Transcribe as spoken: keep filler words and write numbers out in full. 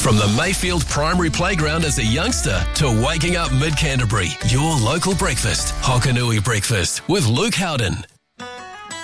From the Mayfield Primary Playground as a youngster to waking up mid-Canterbury, your local breakfast, Hokanui Breakfast with Luke Howden.